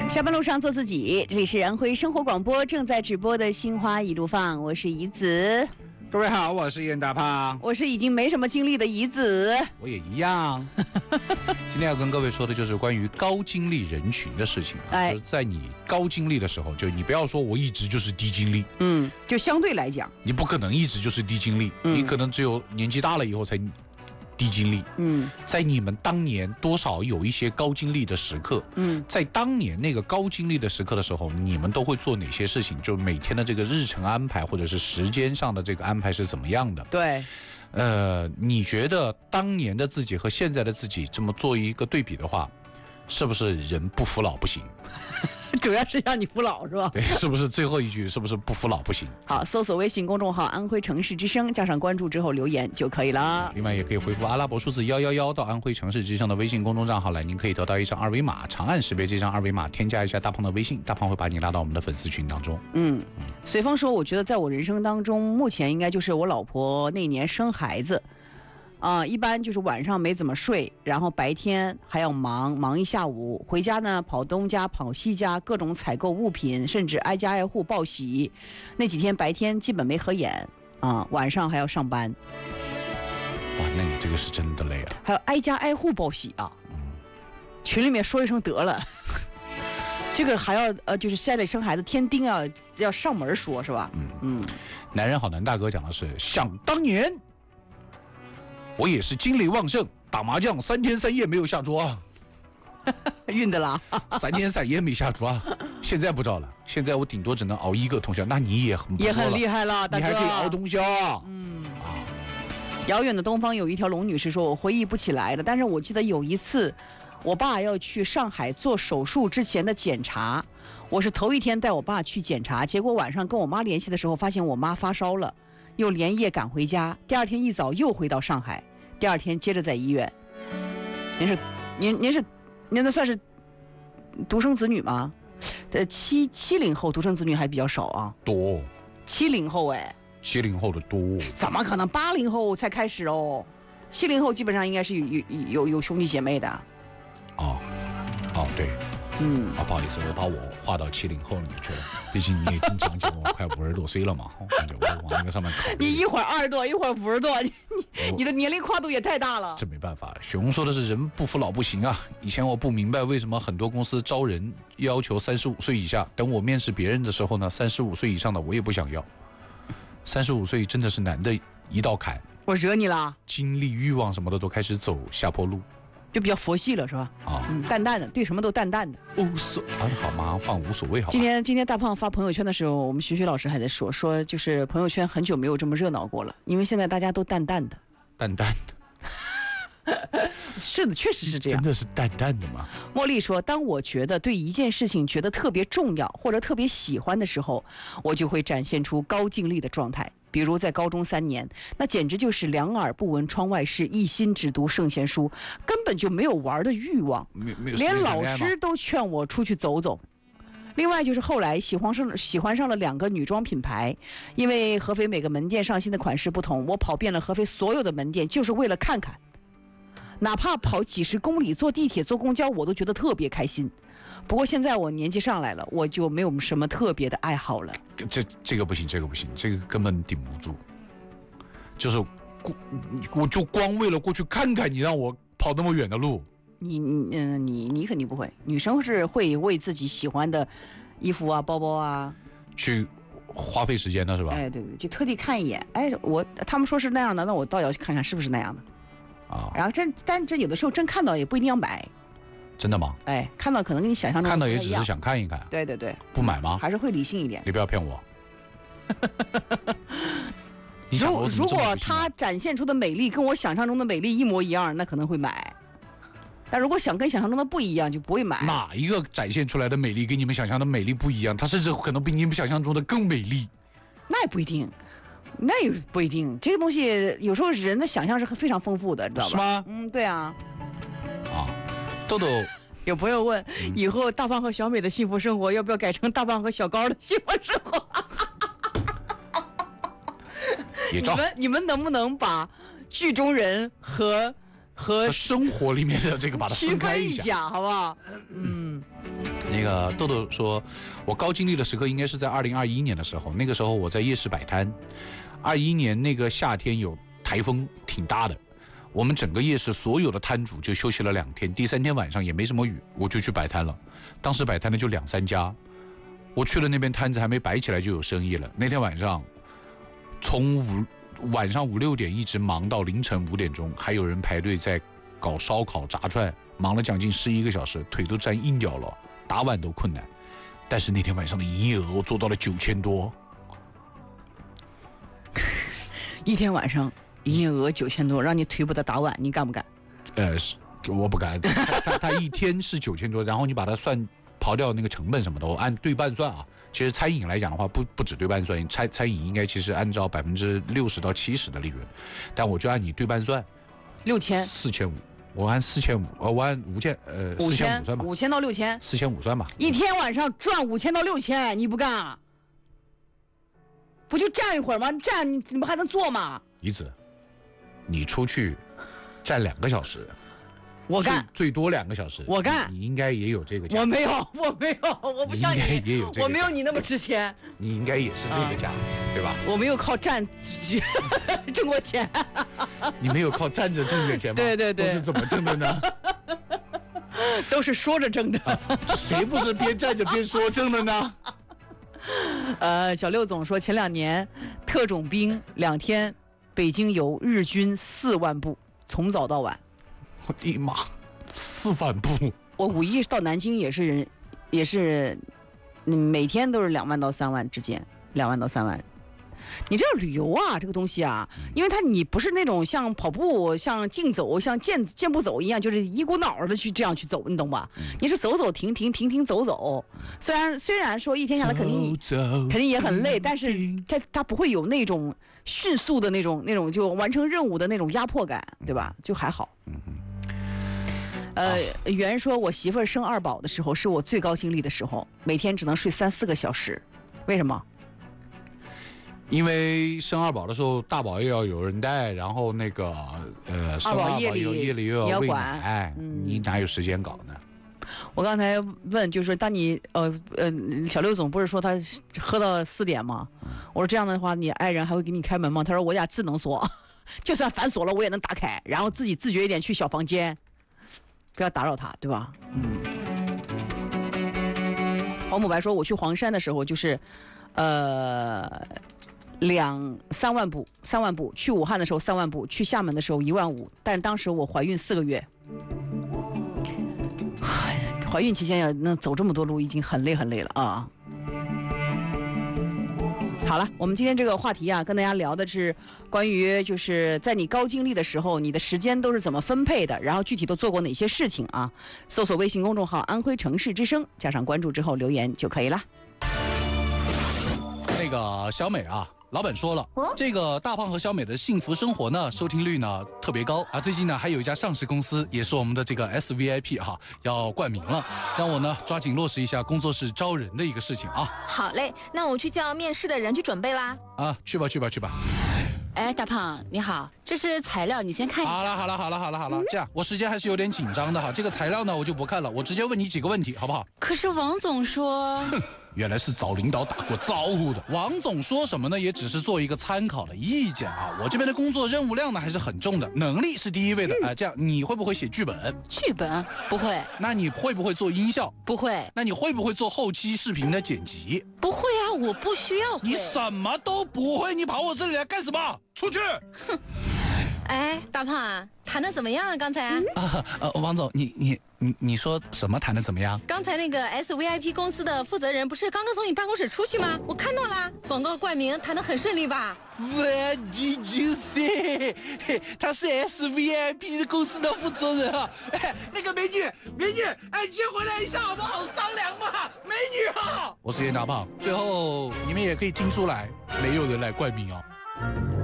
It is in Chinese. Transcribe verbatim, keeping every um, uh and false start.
下班路上做自己，这里是安徽生活广播正在直播的心花一路放，我是怡子。 各位好，我是严大胖， 我是已经没什么精力的怡子。 我也一样。今天要跟各位说的就是关于高精力人群的事情、啊。哎，就是在你高精力的时候，就你不要说我一直就是低精力， 嗯，就相对来讲， 你不可能一直就是低精力，嗯、你可能只有年纪大了以后才低精力。嗯，在你们当年多少有一些高精力的时刻。嗯，在当年那个高精力的时刻的时候，你们都会做哪些事情？就每天的这个日程安排，或者是时间上的这个安排是怎么样的？ 对。 呃，你觉得当年的自己和现在的自己这么做一个对比的话，是不是人不服老不行？ 主要是让你服老是吧？ 对，是不是最后一句是不是不服老不行？ 好，搜索微信公众号安徽城市之声，加上关注之后留言就可以了。 另外也可以回复阿拉伯数字一一一到安徽城市之声的微信公众账号来，您可以得到一张二维码，长按识别这张二维码，添加一下大胖的微信，大胖会把你拉到我们的粉丝群当中。嗯， 随风说，我觉得在我人生当中，目前应该就是我老婆那年生孩子。啊、呃，一般就是晚上没怎么睡，然后白天还要忙忙一下午，回家呢跑东家跑西家，各种采购物品，甚至挨家挨户报喜。那几天白天基本没合眼啊、呃，晚上还要上班。 哇，那你这个是真的累啊！ 还要挨家挨户报喜啊！嗯，群里面说一声得了，这个还要呃，就是家里生孩子，天丁啊要上门说是吧？嗯嗯， 男人好男大哥讲的是，想当年。我也是精力旺盛，打麻将三天三夜没有下桌啊， 晕的啦， 三天三夜没下桌啊。现在不知道了，现在我顶多只能熬一个通宵，那你也很也很厉害了，大哥， 你还可以熬通宵。嗯啊。遥远的东方有一条龙女士说，我回忆不起来了，但是我记得有一次，我爸要去上海做手术之前的检查，我是头一天带我爸去检查，结果晚上跟我妈联系的时候，发现我妈发烧了。又连夜赶回家，第二天一早又回到上海，第二天接着在医院。您是您您是您那算是独生子女吗？呃，七七零后独生子女还比较少啊， 多。 七零后哎， 七零后的多， 怎么可能？八零后才开始哦，七零后基本上应该是有有有有兄弟姐妹的。 哦哦对。嗯啊，不好意思，我把我划到七零后里面去了。毕竟你也经常讲我快五十多岁了嘛，我往那个上面考。 你一会儿二十多，一会儿五十多，你你你的年龄跨度也太大了。 这没办法，雪红说的是人不服老不行啊。以前我不明白为什么很多公司招人要求三十五岁以下，等我面试别人的时候呢，三十五岁以上的我也不想要。三十五岁真的是难的一道坎。 我惹你了？ 精力、欲望什么的都开始走下坡路。 就比较佛系了是吧？啊、嗯，淡淡的，对什么都淡淡的。 无所啊，好，马上放无所谓好。 今天今天大胖发朋友圈的时候，我们徐徐老师还在说说，就是朋友圈很久没有这么热闹过了，因为现在大家都淡淡的， 淡淡的。是的，确实是这样。 真的是淡淡的吗？ 茉莉说，当我觉得对一件事情觉得特别重要或者特别喜欢的时候，我就会展现出高精力的状态。比如在高中三年，那简直就是两耳不闻窗外事，一心只读圣贤书，根本就没有玩的欲望，连老师都劝我出去走走。另外就是后来喜欢上喜欢上了两个女装品牌，因为合肥每个门店上新的款式不同，我跑遍了合肥所有的门店，就是为了看看，哪怕跑几十公里，坐地铁坐公交，我都觉得特别开心。不过现在我年纪上来了，我就没有什么特别的爱好了。 这这个不行，这个不行，这个根本顶不住。就是我就光为了过去看看你，让我跑那么远的路。 你嗯、呃、你你肯定不会，女生是会为自己喜欢的衣服啊、包包啊去花费时间的是吧？ 哎，对对，就特地看一眼。哎，我他们说是那样的，那我倒要去看看是不是那样的啊。然后真但这有的时候真看到也不一定要买。 真的吗？ 哎，看到可能跟你想象中看到也只是想看一看。 对对对， 不买吗？ 还是会理性一点。 你不要骗我。 你如果如果他展现出的美丽跟我想象中的美丽一模一样，那可能会买。但如果想跟想象中的不一样，就不会买。 哪一个展现出来的美丽跟你们想象的美丽不一样？它甚至可能比你们想象中的更美丽。 那也不一定。那也不一定，这个东西有时候人的想象是非常丰富的，知道吧？ 是吗？ 嗯，对啊。 啊，豆豆有朋友问，嗯、以后大胖和小美的幸福生活要不要改成大胖和小高的幸福生活？ 也你们你们能不能把剧中人和和和生活里面的这个把它分开一下， 区分一下，好不好？嗯。 那个豆豆说，我高经历的时刻应该是在二零二一年的时候，那个时候我在夜市摆摊。二一年那个夏天有台风，挺大的，我们整个夜市所有的摊主就休息了两天，第三天晚上也没什么雨，我就去摆摊了。当时摆摊的就两三家，我去了那边摊子还没摆起来就有生意了。那天晚上从五晚上五六点一直忙到凌晨五点钟，还有人排队在搞烧烤炸串，忙了将近十一个小时，腿都站硬掉了，打碗都困难。但是那天晚上的营业额我做到了九千多。 一天晚上营业额九千多，让你腿不得打碗，你干不干？ 呃，我不干。他他他一天是九千多，然后你把它算刨掉那个成本什么的，我按对半算啊。其实餐饮来讲的话，不不止对半算，餐餐饮应该其实按照百分之六十到七十的利润，但我就按你对半算， 六千四千五，我按四千五，呃，我按五千，呃，四千五算吧， 五千到六千， 四千五算吧。 一天晚上赚五千到六千，你不干啊？不就站一会儿吗？站你你们还能坐吗？ 姨子，你出去站两个小时， 我干， 最多两个小时， 我干， 你应该也有这个价。 我没有，我没有，我不像你， 你也有这个价， 我没有你那么值钱。 你应该也是这个价，嗯、对吧？ 我没有靠站挣过钱。 你没有靠站着挣的钱吗？ 对对对， 都是怎么挣的呢？ 都是说着挣的、 啊，谁不是边站着边说挣的呢？ 呃，小六总说，前两年特种兵两天北京游，日均四万步，从早到晚。 我的妈，四万步！ 我五一到南京也是，也是，嗯，每天都是两万到三万之间，两万到三万。你这旅游啊，这个东西啊，因为它你不是那种像跑步、像竞走、像健健步走一样，就是一股脑的去这样去走，你懂吧？你是走走停停停停走走，虽然虽然说一天下来肯定走走肯定也很累，但是它它不会有那种迅速的那种那种就完成任务的那种压迫感，对吧？就还好。呃，袁说，我媳妇儿生二宝的时候是我最高精力的时候，每天只能睡三四个小时，为什么？ 因为生二宝的时候，大宝又要有人带，然后那个呃，生二宝夜里夜里又要喂奶， 嗯、你哪有时间搞呢？ 我刚才问，就是说，当你呃呃，小刘总不是说他喝到四点吗？我说这样的话，你爱人还会给你开门吗？他说我家智能锁，就算反锁了我也能打开，然后自己自觉一点去小房间，不要打扰他，对吧？嗯。黄母白说，我去黄山的时候就是，呃。两三万步，三万步。去武汉的时候三万步，去厦门的时候一万五。但当时我怀孕四个月，怀孕期间要能走这么多路，已经很累很累了啊。好了，我们今天这个话题啊，跟大家聊的是关于就是在你高精力的时候，你的时间都是怎么分配的，然后具体都做过哪些事情啊？搜索微信公众号“安徽城市之声”，加上关注之后留言就可以了。 那个小美啊。老板说了，这个大胖和小美的幸福生活呢，收听率呢特别高啊。最近呢，还有一家上市公司，也是我们的这个 S V I P 哈、啊，要冠名了，让我呢抓紧落实一下工作室招人的一个事情啊。 好嘞，那我去叫面试的人去准备啦。 啊，去吧去吧去吧。 哎，大胖你好，这是材料，你先看一下。 好了好了好了好了好了，这样我时间还是有点紧张的哈，这个材料呢我就不看了，我直接问你几个问题好不好？ 可是王总说。 原来是找领导打过招呼的。王总说什么呢？也只是做一个参考的意见啊。我这边的工作任务量呢还是很重的，能力是第一位的啊、呃。这样你会不会写剧本？ 剧本不会。 那你会不会做音效？ 不会。 那你会不会做后期视频的剪辑？ 不会啊，我不需要会。 你什么都不会，你跑我这里来干什么？出去！ 哼。哎，大胖谈的怎么样啊？刚才啊， 呃，王总，你你你你说什么谈的怎么样？ 刚才那个 S V I P 公司的负责人不是刚刚从你办公室出去吗？我看到啦，广告冠名谈得很顺利吧 ？What did you say？ 他是 S V I P 的公司的负责人啊！哎，那个美女，美女，哎，你先回来一下好不好？商量嘛，美女好。我是严大胖，最后你们也可以听出来，没有人来冠名哦。